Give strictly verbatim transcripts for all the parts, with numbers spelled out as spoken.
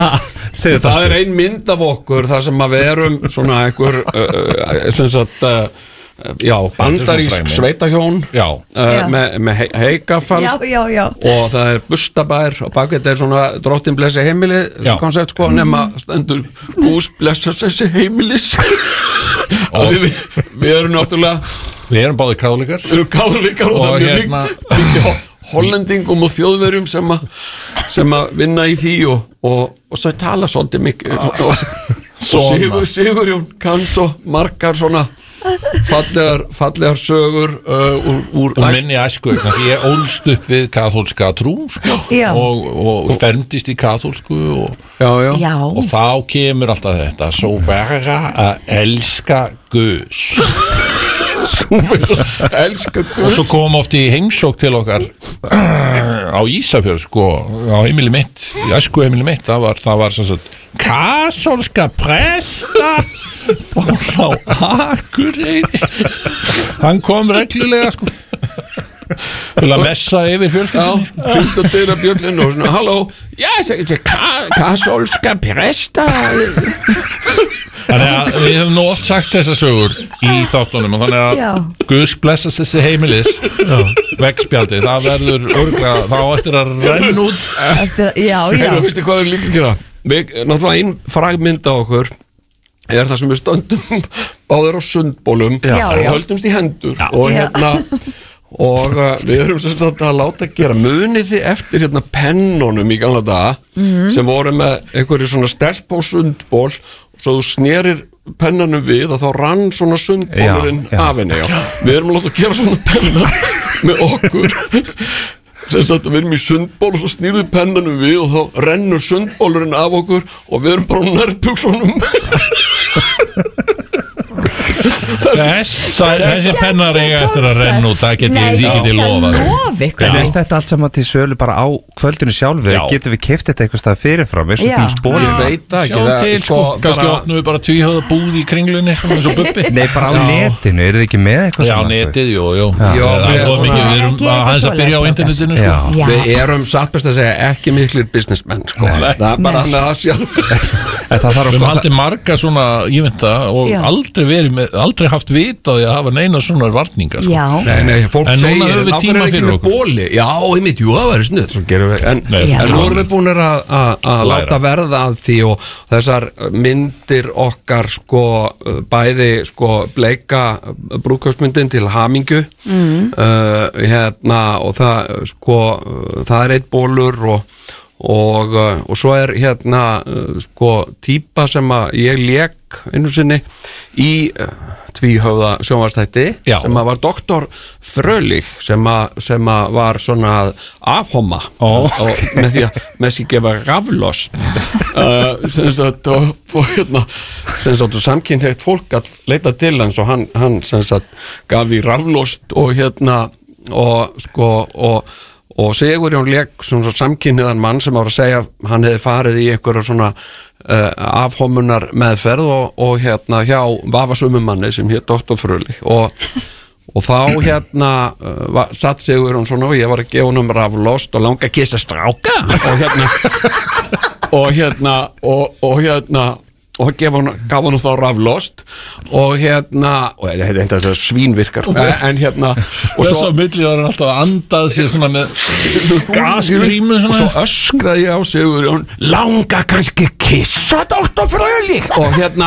Það er ein mynd af okkur þar sem að við erum svona einhver uh, sem sagt uh, já, bandarísk sveitahjón uh, með, með heikafall já, já, já. og það er bustabær og bak þetta er svona drottin blessi heimili koncept sko, nema stendur Guðs blessa þessi heimilis og við, við erum náttúrulega við erum báðir káðlikar við erum káðlikar og, og það er hérna... líka hollendingum og þjóðverjum sem að sem að vinna í því og, og, og svo tala svolítið mikið og, og Sigur, Sigurjón kann svo margar svona fallegar, fallegar sögur uh, úr, úr og minni æsku ég ólst upp við kaþólska trú sko, og, og fermdist í kaþólsku og, já, já. Já. og þá kemur alltaf þetta svo vera að elska Guðs elska Guðs og svo kom oft í heimsók til okkar á Ísafjörð sko, á heimili mitt í æsku heimili mitt það var, það var svona kaþólska presta á Akureyri hann kom reglulega sko til að messa yfir fjölskyldunni sko. fyllt að dyra bjöllinu og svona halló, já, þetta er kaþólska presta þannig að við hefum nú oft sagt þessa sögur í þáttunum og þannig að já. Guðs blessast þessi heimilis veggspjaldi, það verður örgla, þá eftir að renn út eftir, já, já Heru, veistu hvað við líka að gera við, náttúrulega einn fragmynd á okkur er það sem við stöndum báðir á sundbólum og höldumst í hendur já. og hérna og uh, við erum sem sagt að láta gera munið þið eftir hérna pennunum í gamla daga mm. sem voru með einhverju svona stelp á sundból og svo þú snerir pennanum við og þá rann svona sundbólurinn af henni já. Við erum að láta gera svona penna með okkur sem sagt við erum í sundból og svo snýrðu pennanum við og þá rennur sundbólurinn af okkur og við erum bara nærbuxunum þessi pennar eiga eftir að renna út það get ég ekki lofað en er þetta allt saman til sölu bara á kvöldinu sjálfu getum við keypt þetta eitthvað stað fyrirfram eins og til spóli sjá til sko kannski opnum við bara tvíhöfða búð í kringlunni eins og Bubbi nei bara á netinu eru þið ekki með eitthvað já netið jú jú við erum aðeins að byrja á internetinu við erum satt best að segja ekki miklir businessmenn það er bara hann að sjálf við erum haldið marga svona íventa og aldrei verið með aldrei haft vita á því að hafa neina svona varninga sko. Nei, nei, fólk en segir núna höfum við tíma fyrir okkur já, einmitt, jú, það verður snuð en, en nú erum við búin að láta verða að því og þessar myndir okkar sko, bæði sko, bleika brúðkaupsmyndin til hamingju mm. uh, hérna og það sko, það er eitt bólur og Og, og svo er hérna sko típa sem að ég lék einu sinni í tvíhöfða sjónvarpsþætti sem að var doktor Frölich sem að, sem að var svona afhomma oh. og með því að með sig gefa raflost uh, sem sagt og, og hérna sem sagt og samkynhneigt fólk að leita til hans og hann, hann sem sagt gaf því raflost og hérna og sko og og Sigurjón lék svona samkynniðan mann sem var að segja hann hefði farið í einhverja svona uh, afhómunar meðferð og, og hérna hjá vafasumum manni sem hétt doktor Frölich og, og þá hérna uh, satt Sigurjón svona og ég var að gefa honum raflost og langa að kissa stráka og hérna og hérna og, og hérna og gaf hann, gaf hann þá raflost og hérna og þetta er svínvirkar en hérna og svo að milli það er alltaf að andað sér svona með gasgrímu og svo öskraði ég á Sigurjón langa kannski kissa doktor Frölich og hérna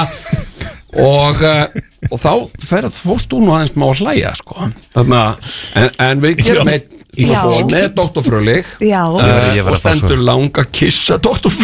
og, og þá ferð fórst þú nú aðeins má að hlæja sko þannig að en, en við gerum eitt í ból með doktor Frölich uh, og stendur langa kissa doktor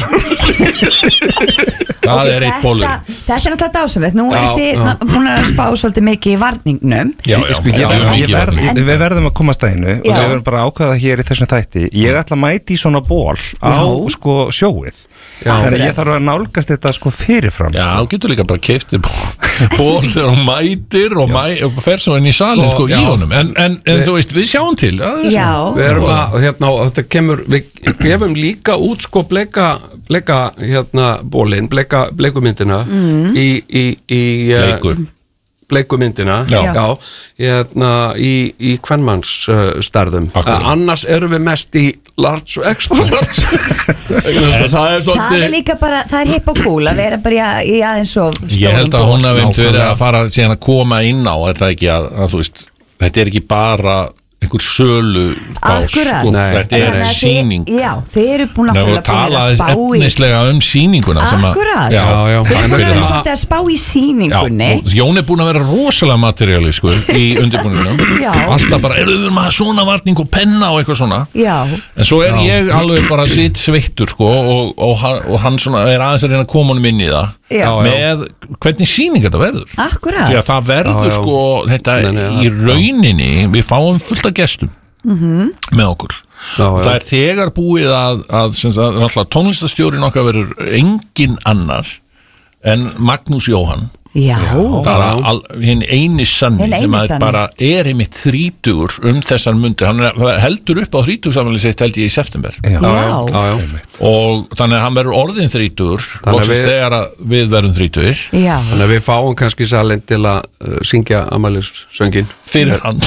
Frölich það er eitt bólur þetta er náttúrulega dásamlegt nú er þið búin að spá svolítið mikið í varningnum já, já, sko, ég, já, ég verð, ég, við verðum að komast að einu og við verðum bara að ákvæða hér í þessum þætti ég ætla að mæti í svona ból á sko, sjóið já, þannig ég þarf að nálgast þetta sko fyrirfram já, sko. þú getur líka bara keyptir ból þegar hún mætir og, mæ, og fer svo inn í salin sko, í honum en, en, en þú veist, við sjáum til já, við erum að, hérna, þetta kemur við gefum líka út sko bleika, bleika hérna bólin bleika, bleikumyndina mm. í, í, í bleiku bleikumyndina Já. Já, hérna í, í kvenmanns uh, stærðum uh, annars erum við mest í large og extra large það er svolítið Það er líka bara, það er hipp og cool að vera bara í, í aðeins og Ég held að hún hafi verið að fara síðan að koma inn á þetta ekki að, að þú veist, þetta er ekki bara einhver sölu bás, sko, þetta er en sýning Já, þeir eru búin að tala efnislega um sýninguna Akkurat, já, já, þeir eru búin að að spá í sýningunni já, Jón er búin að vera rosalega materiáli sko, í undirbúningunum alltaf bara, eru við maður svona varning og penna og eitthvað svona já. En svo er já. Ég alveg bara sitt sveittur sko, og, og, og hann svona, er aðeins að reyna að koma honum inn í það já, með já. Hvernig sýning þetta verður Akkurat Því að það verður já, já. Sko, þetta nei, nei, í rauninni við fáum fullt af gestum mm-hmm. með okkur já, og það er þegar búið að, að, að, að tónlistastjórin okkar verður engin annar en Magnús Jóhann Já, bara hinn eini sanni sem að bara er einmitt þrítugur um þessar mundir, hann er, heldur upp á þrítugsamali sitt held ég í september já. Já. Já, já. Og þannig að hann verður orðin þrítugur loksins við, þegar við verðum þrítugir þannig að við fáum kannski salin til að uh, syngja afmælissöngin fyrir hann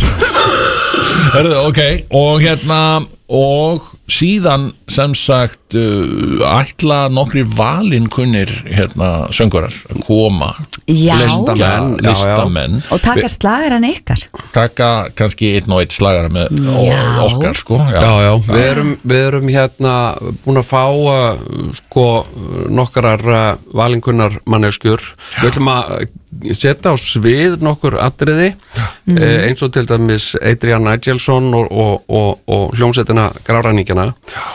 Herðu, ok, og hérna og síðan sem sagt uh, ætla nokkri valinkunnir hérna söngurar að koma listamenn, listamenn og taka slagaran ykkar taka kannski einn og einn slagara með já. Okkar sko já. Já, já. Við, erum, við erum hérna búin að fá uh, sko nokkrar uh, valinkunnar manneskjur við ætlum að setja á svið nokkur atriði mm. eh, eins og til dæmis Adrian Nigelsson og, og, og, og hljómsveitina Grafræningjana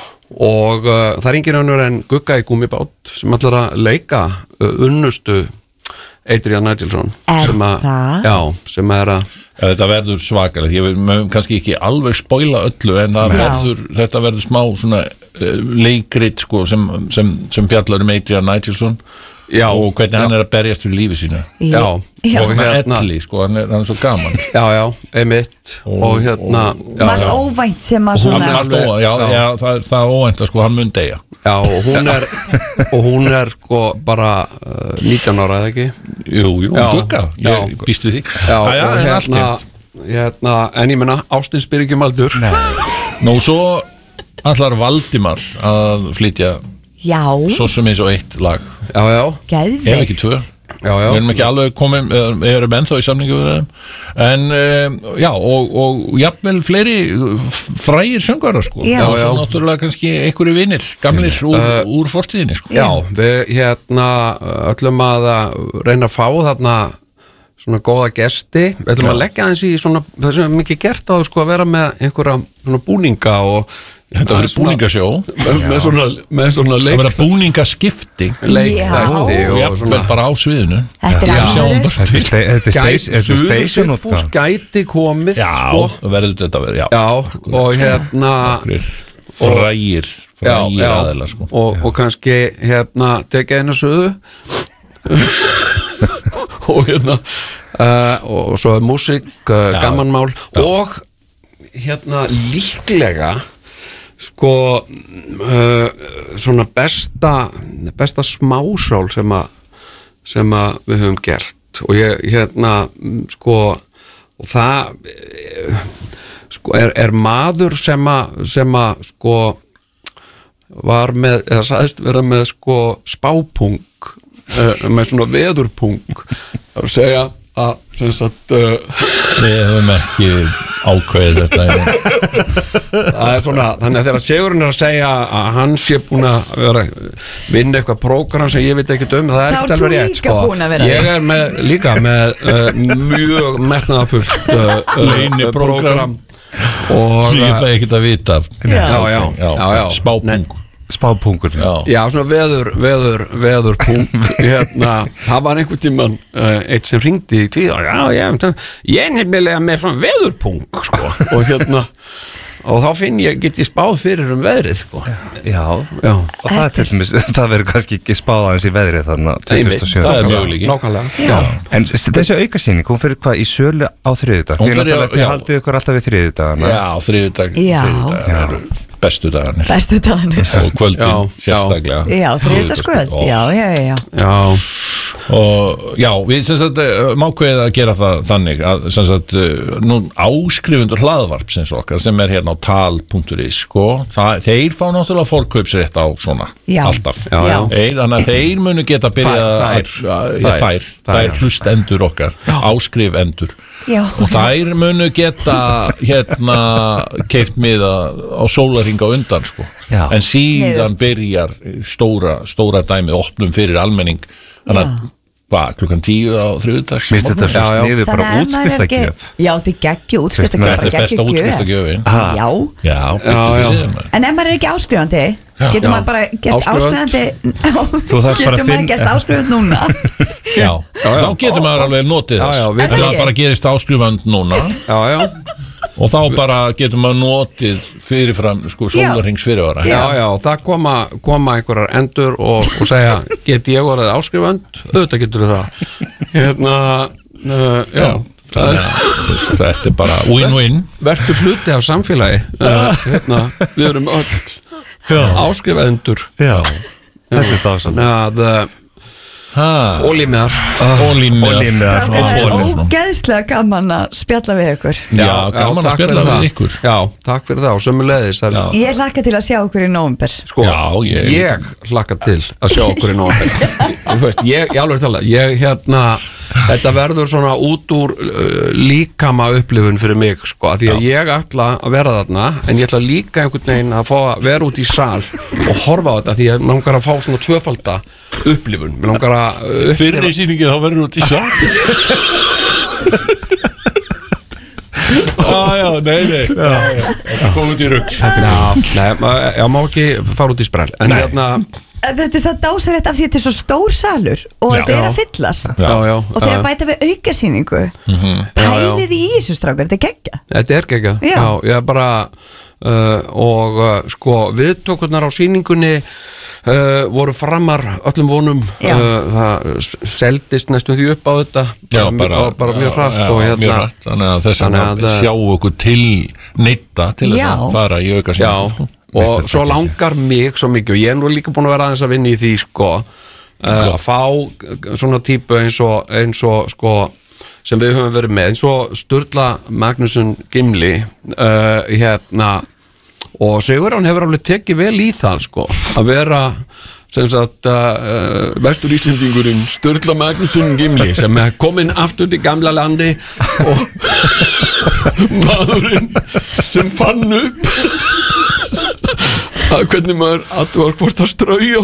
og uh, það er engin önnur en Gugga í gúmmibát sem ætlar að leika uh, unnustu Adrian Nigelsson Er sem að, það? Já, sem er að ja, þetta verður svakalegt, ég vil kannski ekki alveg spoila öllu en það verður, þetta verður smá svona uh, leikrit sko sem, sem, sem fjallar um Adrian Nigelsson Já, og hvernig já. Hann er að berjast fyrir lífi sína já, já. Og hérna elli, sko, hann er, hann er svo gaman Já, já, einmitt Og, og hérna Margt óvænt sem að svona alveg, ó, Já, já. já það, það er óvænt að sko, hann mun deyja Já, og hún er og hún er sko bara uh, nítján ára, eða ekki? Jú, jú, Gugga, ég býst við því Já, Æ, já og hérna, hérna en ég menna, ástin spyr ekki um aldur Nú, svo allar Valdimar að flytja Já Svo sem eins og eitt lag Já, já Geðveikt Ef ekki tvö Já, já Við erum ekki alveg komið Við erum ennþá í samningu við þeim En um, já, og, og jafnvel fleiri frægir söngarar sko Já, og já svo náttúrulega kannski einhverju vinir gamlir úr, uh, úr fortíðinni sko Já, við hérna öllum að reyna að fá þarna svona góða gesti Við ætlum já. Að leggja aðeins í svona það sem er mikið gert á sko að vera með einhverja svona búninga og Þetta verður búningasjó með svona, með svona leik Það verður búningaskipti leikþætti og jafnvel bara á sviðinu Þetta er alveg Þetta er station Fús gæti komið Já, sko. verður þetta verður Já, já og hérna frægir frægir aðeila sko. og, og kannski hérna tekja einu söðu og hérna uh, og svo er músík, uh, gamanmál og hérna líklega sko uh, svona besta besta smásál sem að sem að við höfum gert og ég hérna sko og það sko er, er maður sem að sem að sko var með, eða sagðist vera með sko spápung uh, með svona veðurpung það er að segja að sem sagt uh, við höfum ekki ákveðið þetta það er svona, þannig að þegar Sigurinn er að segja að hann sé búin að vera, vinna eitthvað prógram sem ég veit ekkert um, það er ekkert alveg rétt sko. Ég er með, líka með uh, mjög metnaðarfullt uh, leini prógram og ég fæ ekkert að vita já, já, já, já, já. spápung spápungur já. Já, svona veður, veður, veður pung hérna, það var einhvern tímann uh, eitt sem ringdi í tíð já, já, ég er nefnilega með svona veðurpung sko, og hérna og þá finn ég, get ég spáð fyrir um veðrið sko. Já, já. Og það er til dæmis, það verður kannski ekki spáð aðeins í veðrið þannig tuttugasta og sjöunda það er möguleiki en þessi aukasýning, hún fyrir hvað í sölu á þriðjudag þið haldið ykkur alltaf við þriðjudagana já, þriðjudag bestu dagarnir bestu dagarnir og kvöldin já, sérstaklega já, þriðjudagskvöld já, já, já, já. Og já, við sem sagt mákveðið að gera það þannig að sem sagt nú áskrifundur hlaðvarp sem okkar sem er hérna á tal punktur is sko, það, þeir fá náttúrulega forkaupsrétt á svona já. alltaf já, já. Þeir, þannig að þeir munu geta byrja þær, þær, þær, þær, þær hlustendur okkar áskrifendur já. og þær munu geta hérna keypt miða á sólarhring á undan sko já. En síðan byrjar stóra, stóra dæmið opnum fyrir almenning þannig að hvað, klukkan tíu á þriðjudags Mér finnst þetta svo sniðið bara útskriftargjöf Já, þetta er geggju útskriftargjöf Þetta er besta útskriftargjöfin Já, já, já En ef maður er ekki áskrifandi getur maður bara gerst áskrifandi getur maður gerst áskrifandi núna Já, þá getur maður alveg notið þess en það bara gerist áskrifandi núna Já, já og þá bara getur maður notið fyrirfram sko sólarhrings fyrirvara já, já, það koma, koma einhverjar endur og, og segja, get ég orðið áskrifand auðvitað getur það hérna, uh, já, já. Það er, þetta er bara win-win verður hluti af samfélagi uh, hérna, við erum öll áskrifaendur já, þetta er það að Ólímiðar Ólímiðar Það er ógeðslega gaman að spjalla við ykkur Já, gaman að spjalla við ykkur Já, takk fyrir það og sömuleiðis Ég hlakka til að sjá okkur í nóvember Sko, já, ég, ég hlakka til að sjá okkur í nóvember Þú veist, ég, ég alveg tala Ég, hérna, þetta verður svona út úr uh, líkama upplifun fyrir mig, sko, því að já. Ég ætla að vera þarna, en ég ætla líka einhvern veginn að fá að vera út í sal og horfa á þetta, því að mér langar að fá svona tvöfalda upplifun, mér langar að upplifa... Fyrir í sýningi þá verður út í sal ah, já, nei, nei það kom út í rugg Nei, ég má ekki fara út í sprell en nei. Hérna Þetta er svo dásalegt af því að þetta er svo stór salur og þetta er að fyllast já, já, og þegar að bæta við aukasýningu mm-hmm. Pælið í þessu strákar, þetta er geggja Þetta er geggja, já. já, ég er bara uh, og uh, sko viðtökurnar á sýningunni uh, voru framar öllum vonum uh, það seldist næstum því upp á þetta já, bara, bara, bara mjög hratt já, og hérna mjög hratt, þannig að þess að sjá okkur til neyta til þess að fara í aukasýningu sko og svo langar mig svo mikið og ég er nú líka búin að vera aðeins að vinna í því sko uh, að fá svona típu eins og, eins og sko sem við höfum verið með eins og Sturla Magnússon Gimli uh, hérna og Sigurjón hefur alveg tekið vel í það sko að vera sem sagt uh, vestur Íslendingurinn Sturla Magnússon Gimli sem er kominn aftur til gamla landi og maðurinn sem fann upp að hvernig maður aðtúar hvort að strauja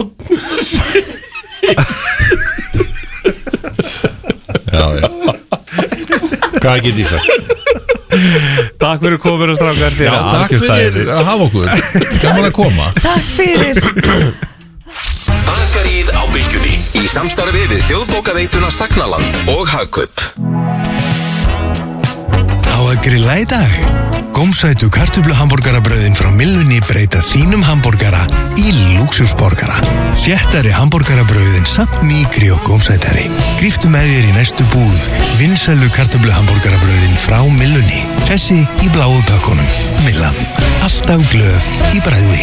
Já, já Hvað get ég sagt? Takk fyrir komur og strákar Já, takk fyrir að hafa okkur Gaman að koma Takk fyrir Bakaríð á Bylgjunni í samstarfi við þjóðbókaveituna Sagnaland og Hagkaup Á að grilla í dag Gómsætu kartöfluhamborgarabrauðin frá Millunni breyta þínum hamborgara í lúxusborgara. Þéttari hamborgarabrauðin samt mýkri og gómsætari. Gríftu með þér í næstu búð. Vinsælu kartöfluhamborgarabrauðin frá Millunni. Þessi í bláu pakkunum. Millan. Alltaf glöð í brauði.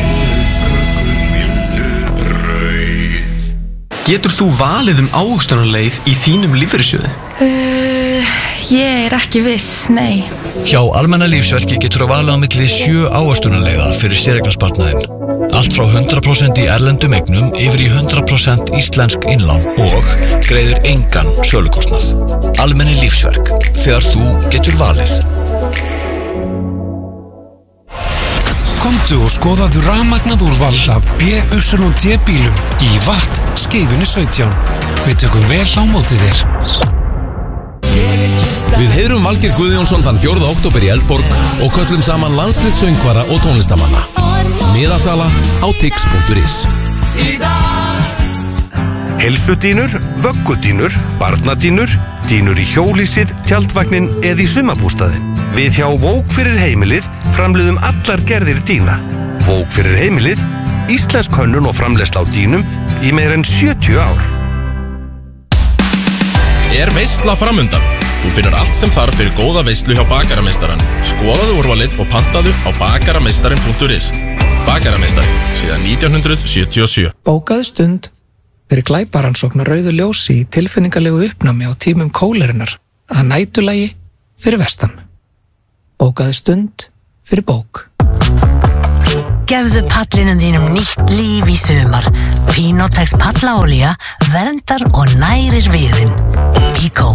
Getur þú valið um ávöxtunarleið í þínum lífeyrissjóði? Uh, ég er ekki viss, nei. Hjá Almenna lífsverki getur þú valið á milli sjö ávöxtunarleiða fyrir séreignarsparnaðinn. Allt frá hundrað prósent í erlendum eignum yfir í hundrað prósent íslensk innlán og greiðir engan sölukostnað. Almenni lífsverk, þegar þú getur valið. Komdu og skoðaðu rafmagnað úrval af B Y D bílum í Watt Skeifunni sautján. Við tökum vel á móti þér. Við heiðrum Valgeir Guðjónsson þann fjórða október í Eldborg og köllum saman landslið söngvara og tónlistamanna. Miðasala á tix punktur is. Heilsudýnur, vöggudýnur, barnadýnur, dýnur í hjólísið, tjaldvagnin eða í sumarbústaðinn. Við hjá Vók fyrir heimilið framleiðum allar gerðir dýna. Vók fyrir heimilið, íslensk hönnun og framleiðsla á dýnum í meira en sjötíu ár. Er veisla framundan? Þú finnur allt sem þarf fyrir góða veislu hjá Bakarameistarann. Skoðaðu úrvalið og pantaðu á bakarameistarin punktur is. Bakarameistarin, síðan nítján hundruð sjötíu og sjö. Bókaðu stund verið glæparansókn á rauðu ljósi í tilfinningalegu uppnámi á tímum kólerunar að nætulagi fyrir vestan. Bókaði stund fyrir bók. Gefðu pallinum þínum nýtt líf í sumar. Pinotex pallaolía verndar og nærir viðinn. Eco.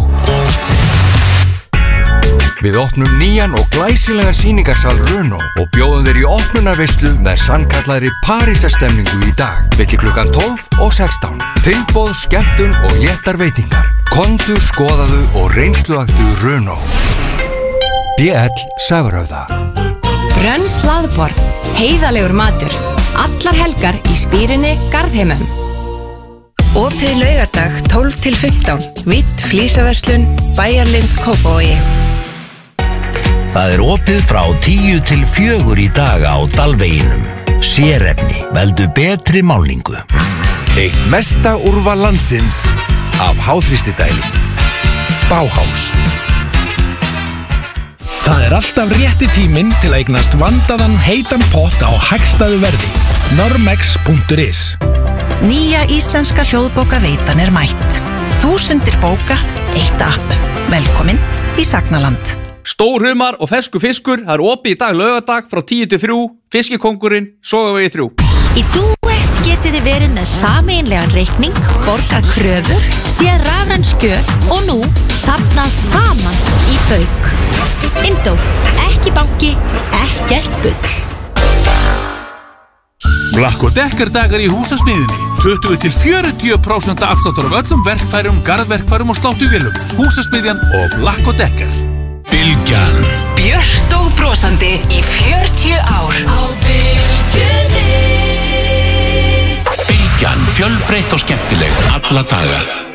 Við opnum nýjan og glæsilega sýningarsal Renault og bjóðum þeir í opnunarveislu með sannkallaðri Parísarstemningu í dag, milli klukkan tólf og sextán. Tilboð, skemmtun og léttar veitingar. Komdu, skoðaðu og reynsluaktu Renault. B L Sævarhöfða. Brönns hlaðborð, heiðalegur matur. Allar helgar í Spýrinni Garðheimum. Opið laugardag tólf til fimmtán. Vitt flísaverslun, Bæjarlind, Kópavogi. Það er opið frá tíu til fjögur í dag á Dalveginum. Sérefni, veldu betri málningu. Eitt mesta úrval landsins af háþrýstidælum. Bauhaus. Það er alltaf rétti tíminn til að eignast vandaðan heitan pott á hagstæðu verði. Normex punktur is. Nýja íslenska hljóðbókaveitan er mætt. Þúsundir bóka, eitt app. Velkomin í Sagnaland. Stórhumar og fersku fiskur, það er opið í dag laugardag frá tíu til þrjú, Fiskikóngurinn, Sogavegi þrjú. Í Duett getið þið verið með sameiginlegan reikning, borgað kröfur, séð rafræn skjöl og nú safnað saman í bauk. Indó, ekki banki, ekkert bull. Black og Decker dagar í húsasmiðinni. tuttugu til fjörutíu prósent afsláttur af öllum verkfærum, garðverkfærum og sláttuvélum. Húsasmiðjan og Black og Decker. Bylgjan. Björt og brosandi í fjörutíu ár. Á Bylgjunni. Bylgjan, fjölbreytt og skemmtileg alla daga.